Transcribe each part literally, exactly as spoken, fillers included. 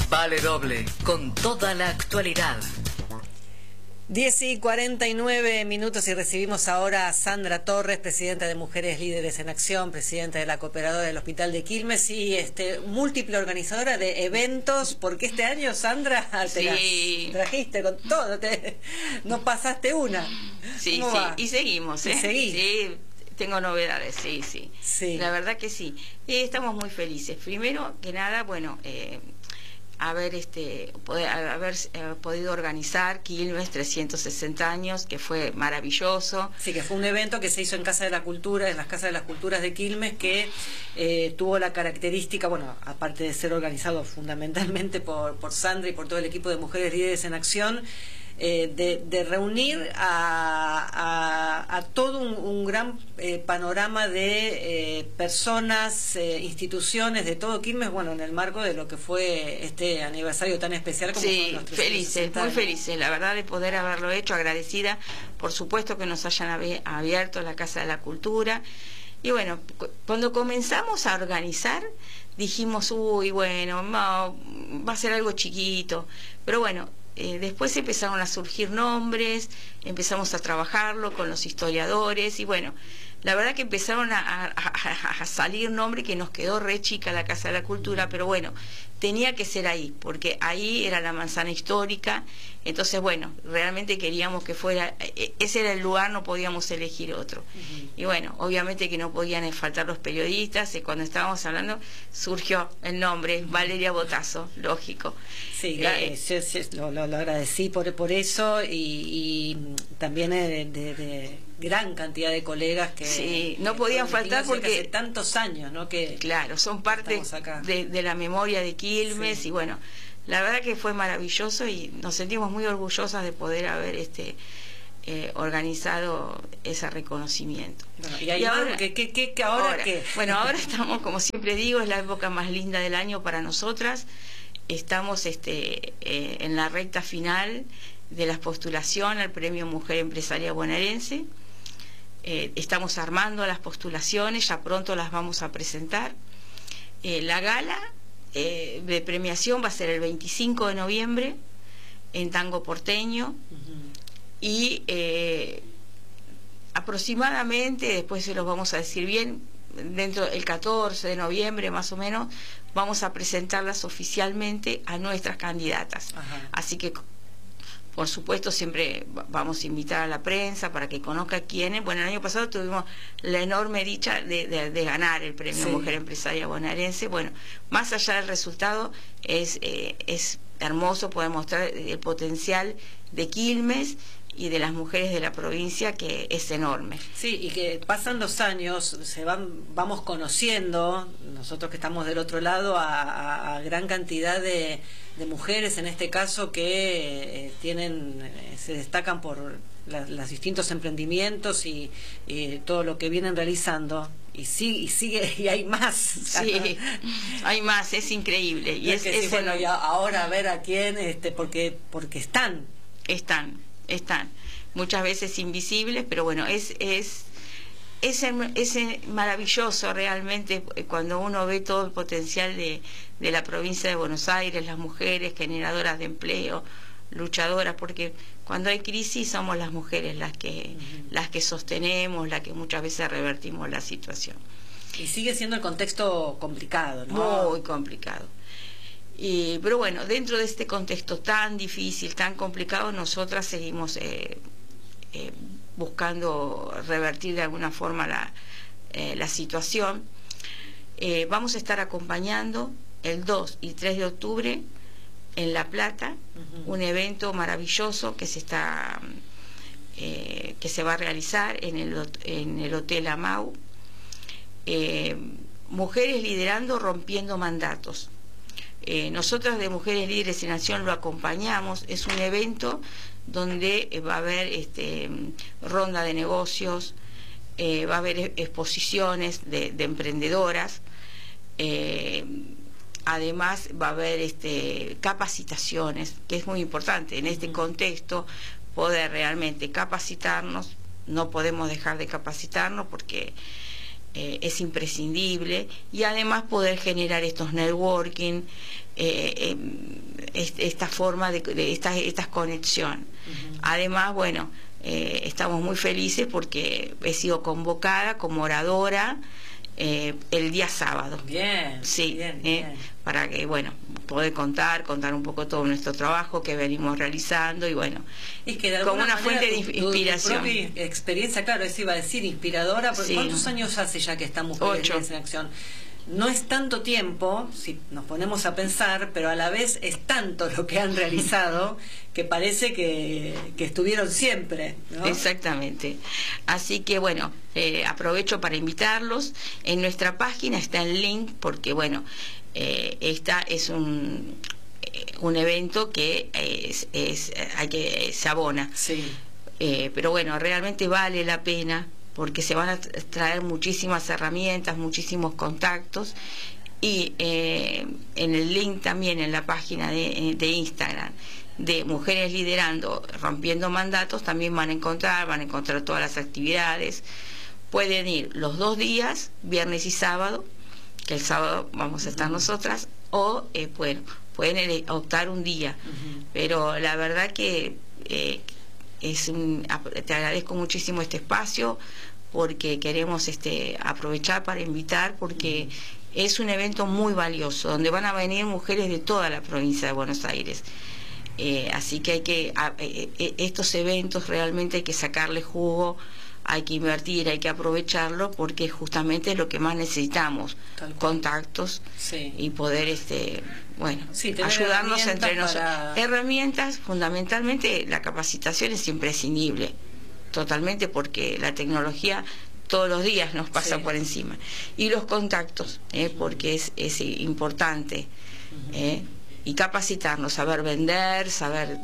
Vale Doble, con toda la actualidad. diez y cuarenta y nueve minutos y recibimos ahora a Sandra Torres, presidenta de Mujeres Líderes en Acción, presidenta de la Cooperadora del Hospital de Quilmes y este múltiple organizadora de eventos, porque este año, Sandra, te sí. las trajiste con todo, te, no pasaste una. Sí, sí, va? y seguimos, ¿eh? ¿Y seguís? Sí, tengo novedades, sí, sí, sí. La verdad que sí. Y estamos muy felices. Primero que nada, bueno, eh, haber este poder, haber eh, podido organizar Quilmes trescientos sesenta años, que fue maravilloso. Sí, que fue un evento que se hizo en Casa de la Cultura, en las Casas de las Culturas de Quilmes, que eh, tuvo la característica, bueno, aparte de ser organizado fundamentalmente por, por Sandra y por todo el equipo de Mujeres Líderes en Acción, Eh, de, de reunir a, a, a todo un, un gran eh, panorama de eh, personas, eh, instituciones de todo Quilmes, bueno, en el marco de lo que fue este aniversario tan especial como sí, los felices, muy felices, la verdad, de poder haberlo hecho, agradecida, por supuesto, que nos hayan abierto la Casa de la Cultura. Y bueno, cuando comenzamos a organizar, dijimos, uy, bueno, no, va a ser algo chiquito, pero bueno, Eh, después empezaron a surgir nombres, empezamos a trabajarlo con los historiadores y bueno, la verdad que empezaron a, a, a salir nombres que nos quedó re chica la Casa de la Cultura, pero bueno, tenía que ser ahí, porque ahí era la manzana histórica, entonces bueno, realmente queríamos que fuera, ese era el lugar, no podíamos elegir otro. Uh-huh. Y bueno, obviamente que no podían faltar los periodistas, y cuando estábamos hablando surgió el nombre, uh-huh. Valeria Botazo, lógico. Sí, eh, sí, sí, lo, lo, lo agradecí por, por eso y, y también de, de, de gran cantidad de colegas que sí, no podían faltar porque hace tantos años, ¿no? Que claro, son parte de, de la memoria de Quilmes, sí. Y bueno, la verdad que fue maravilloso y nos sentimos muy orgullosas de poder haber este eh, organizado ese reconocimiento. Bueno, y, y ahora, ¿qué, qué, qué, ahora, ahora qué? Bueno, ahora estamos, como siempre digo, es la época más linda del año para nosotras. Estamos este eh, en la recta final de la postulación al Premio Mujer Empresaria Bonaerense. Eh, estamos armando las postulaciones, ya pronto las vamos a presentar. Eh, la gala eh, de premiación va a ser el veinticinco de noviembre en Tango Porteño. Uh-huh. Y eh, aproximadamente, después se los vamos a decir bien, dentro del catorce de noviembre más o menos, vamos a presentarlas oficialmente a nuestras candidatas. Ajá. Así que, por supuesto, siempre vamos a invitar a la prensa para que conozca quiénes. Bueno, el año pasado tuvimos la enorme dicha de, de, de ganar el Premio sí. Mujer Empresaria Bonaerense. Bueno, más allá del resultado, es, eh, es hermoso poder mostrar el potencial de Quilmes y de las mujeres de la provincia, que es enorme. Sí, y que pasan los años, se van, vamos conociendo, nosotros que estamos del otro lado, a, a, a gran cantidad de, de mujeres, en este caso, que eh, tienen, eh, se destacan por la, los distintos emprendimientos y, y todo lo que vienen realizando. Y sí, y sigue, y hay más. Sí, hay más, es increíble. Y es, es que es sí, bueno, y ahora a ver a quién, este, porque, porque están. Están. están muchas veces invisibles, pero bueno, es es es, es maravilloso realmente cuando uno ve todo el potencial de, de la provincia de Buenos Aires, las mujeres generadoras de empleo, luchadoras, porque cuando hay crisis somos las mujeres las que uh-huh. las que sostenemos, las que muchas veces revertimos la situación. Y sigue siendo el contexto complicado, ¿no? Muy complicado. Y, pero bueno, dentro de este contexto tan difícil, tan complicado, nosotras seguimos eh, eh, buscando revertir de alguna forma la, eh, la situación. Eh, vamos a estar acompañando el dos y tres de octubre en La Plata, uh-huh. un evento maravilloso que se está eh, que se va a realizar en el, en el Hotel Amau. Eh, mujeres liderando, rompiendo mandatos. Eh, nosotras de Mujeres Líderes en Acción lo acompañamos. Es un evento donde va a haber este, ronda de negocios, eh, va a haber exposiciones de, de emprendedoras, eh, además va a haber este, capacitaciones, que es muy importante en este contexto, poder realmente capacitarnos. No podemos dejar de capacitarnos porque eh, es imprescindible, y además poder generar estos networking, eh, eh, esta forma de, de esta, esta conexión. Uh-huh. Además, bueno, eh, estamos muy felices porque he sido convocada como oradora eh, el día sábado. Bien, sí, bien, eh, bien. Para que, bueno, poder contar, contar un poco todo nuestro trabajo que venimos realizando, y bueno, es que de como una manera, fuente de tu, inspiración. Tu propia experiencia, claro, eso iba a decir, inspiradora, porque Sí. ¿cuántos años hace ya que estamos Mujeres en Acción? No es tanto tiempo, si nos ponemos a pensar, pero a la vez es tanto lo que han realizado que parece que, que estuvieron siempre, ¿no? Exactamente. Así que bueno, eh, aprovecho para invitarlos. En nuestra página está el link, porque bueno, eh, esta es un, eh, un evento que es, es, hay que se abona. Sí. Eh, pero bueno, realmente vale la pena, porque se van a traer muchísimas herramientas, muchísimos contactos, y eh, en el link también en la página de, de Instagram de Mujeres Liderando, Rompiendo Mandatos, también van a encontrar, van a encontrar todas las actividades. Pueden ir los dos días, viernes y sábado, que el sábado vamos a estar nosotras, o eh, bueno, pueden optar un día. Uh-huh. Pero la verdad que eh, es un, te agradezco muchísimo este espacio, porque queremos este aprovechar para invitar, porque es un evento muy valioso, donde van a venir mujeres de toda la provincia de Buenos Aires. Eh, así que hay que a, eh, estos eventos realmente hay que sacarle jugo, hay que invertir, hay que aprovecharlo, porque justamente es lo que más necesitamos, contactos, sí. Y poder este bueno sí, ayudarnos entre nosotros. Para... Herramientas, fundamentalmente la capacitación es imprescindible, totalmente, porque la tecnología todos los días nos pasa sí. por encima, y los contactos, eh, porque es, es importante, eh, y capacitarnos, saber vender, saber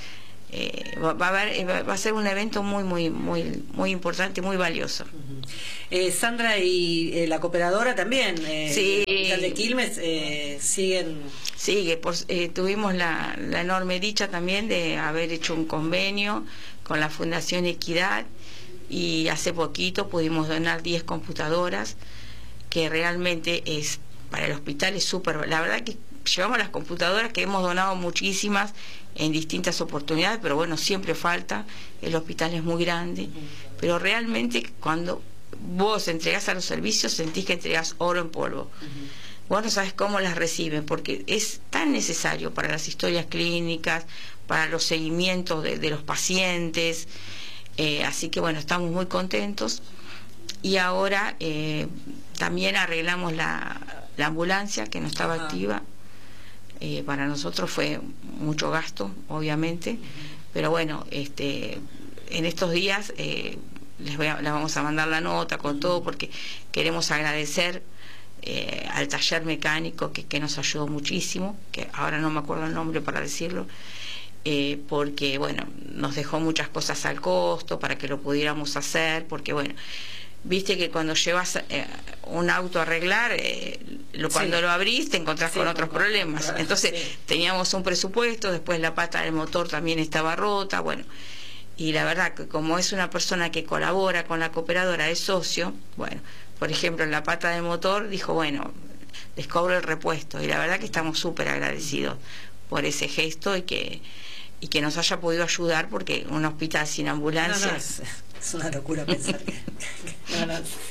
eh, va, va, a haber, va a ser un evento muy muy muy muy importante, muy valioso. Uh-huh. eh, Sandra, y eh, la cooperadora también, eh, sí. el de Quilmes, eh, siguen sigue por, eh, tuvimos la, la enorme dicha también de haber hecho un convenio con la Fundación Equidad, y hace poquito pudimos donar diez computadoras, que realmente es para el hospital es súper, la verdad que llevamos las computadoras, que hemos donado muchísimas en distintas oportunidades, pero bueno, siempre falta, el hospital es muy grande, uh-huh. pero realmente cuando vos entregás a los servicios sentís que entregás oro en polvo. Uh-huh. Vos no sabés cómo las reciben, porque es tan necesario para las historias clínicas, para los seguimientos de, de los pacientes, eh, así que bueno, estamos muy contentos. Y ahora eh, también arreglamos la, la ambulancia, que no estaba uh-huh. activa. Eh, para nosotros fue mucho gasto, obviamente, uh-huh. pero bueno, este, en estos días eh, les, voy a, les vamos a mandar la nota con uh-huh. todo, porque queremos agradecer eh, al taller mecánico que, que nos ayudó muchísimo, que ahora no me acuerdo el nombre para decirlo, eh, porque bueno, nos dejó muchas cosas al costo para que lo pudiéramos hacer, porque bueno, viste que cuando llevas eh, un auto a arreglar, eh, lo, cuando sí. lo abrís te encontrás sí, con otros con problemas. Con... Entonces sí. teníamos un presupuesto, después la pata del motor también estaba rota, bueno, y la verdad que como es una persona que colabora con la cooperadora, es socio, bueno, por ejemplo en la pata del motor dijo, bueno, les cobro el repuesto, y la verdad que estamos súper agradecidos por ese gesto, y que y que nos haya podido ayudar, porque un hospital sin ambulancia... No, no, es, es una locura pensar que... no,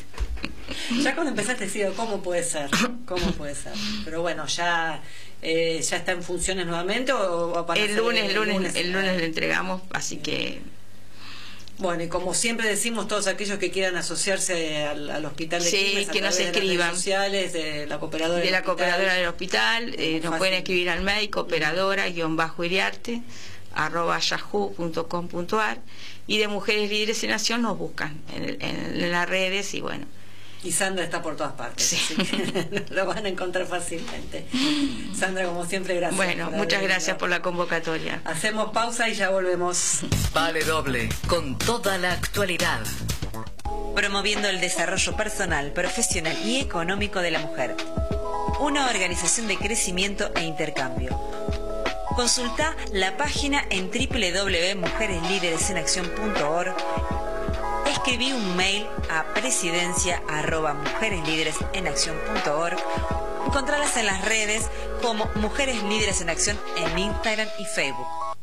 no. Ya cuando empezaste decir, ¿cómo puede ser? ¿Cómo puede ser? Pero bueno, ya eh, ya está en funciones nuevamente, o, o para el lunes, el lunes, lunes, el lunes le entregamos, así que... Bueno, y como siempre decimos, todos aquellos que quieran asociarse al, al hospital de sí, Quilmes, que nos escriban, de las redes sociales, de la cooperadora de del la hospital, cooperadora del hospital, eh, nos pueden escribir al mail cooperadora guión bajo iriarte arroba yahoo punto com punto ar, y de Mujeres Líderes en Acción nos buscan en, en, en las redes, y bueno. Y Sandra está por todas partes, sí. Así que lo van a encontrar fácilmente. Sandra, como siempre, gracias. Bueno, muchas gracias por la convocatoria. Hacemos pausa y ya volvemos. Vale Doble, con toda la actualidad. Promoviendo el desarrollo personal, profesional y económico de la mujer. Una organización de crecimiento e intercambio. Consulta la página en doble u doble u doble u punto mujeres líderes en acción punto org escribí un mail a presidencia arroba mujeres líderes en acción punto org. Encontrarlas en las redes como Mujeres Líderes en Acción en Instagram y Facebook.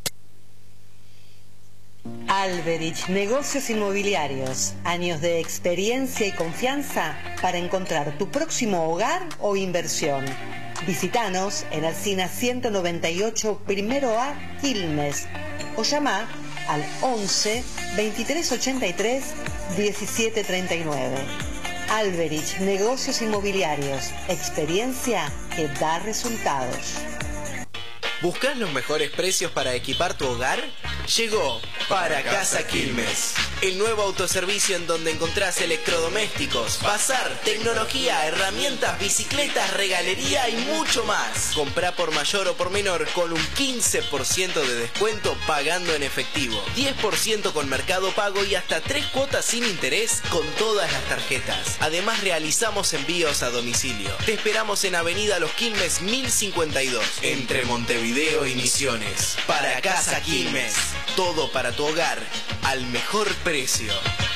Alberich Negocios Inmobiliarios. Años de experiencia y confianza para encontrar tu próximo hogar o inversión. Visítanos en Alsina ciento noventa y ocho, Primero A, Quilmes. O llama al once, veintitrés ochenta y tres, diecisiete treinta y nueve. Alberich Negocios Inmobiliarios. Experiencia que da resultados. ¿Buscas los mejores precios para equipar tu hogar? Llegó Para Casa Quilmes, el nuevo autoservicio en donde encontrás electrodomésticos, bazar, tecnología, herramientas, bicicletas, regalería y mucho más. Comprá por mayor o por menor con un quince por ciento de descuento pagando en efectivo, diez por ciento con Mercado Pago y hasta tres cuotas sin interés con todas las tarjetas. Además realizamos envíos a domicilio. Te esperamos en Avenida Los Quilmes mil cincuenta y dos, entre Montevideo y Misiones. Para Casa Quilmes, todo para tu hogar al mejor precio.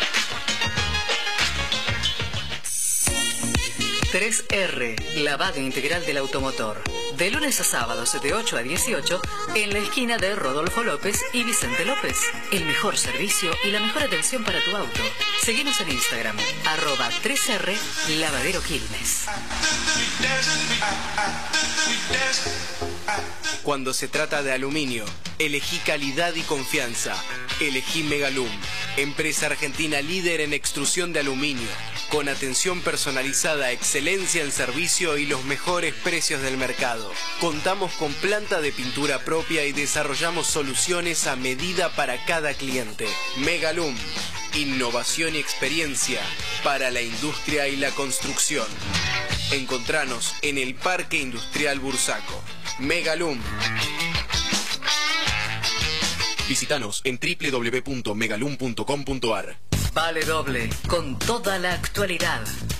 tres R, lavado integral del automotor. De lunes a sábados de ocho a dieciocho en la esquina de Rodolfo López y Vicente López. El mejor servicio y la mejor atención para tu auto. Seguimos en Instagram, arroba tres R Lavadero Quilmes. Cuando se trata de aluminio, elegí calidad y confianza. Elegí Megalum, empresa argentina líder en extrusión de aluminio, con atención personalizada, excelencia en servicio y los mejores precios del mercado. Contamos con planta de pintura propia y desarrollamos soluciones a medida para cada cliente. Megalum, innovación y experiencia para la industria y la construcción. Encontranos en el Parque Industrial Bursaco. Megalum. Visítanos en doble u doble u doble u punto megalum punto com punto ar. Vale doble, con toda la actualidad.